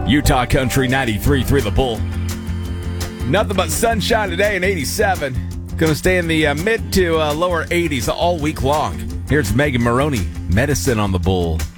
Utah Country 93.3 The Bull. Nothing but sunshine today and 87. Going to stay in the mid to lower 80s all week long. Here's Megan Maroney, Medicine on the Bull.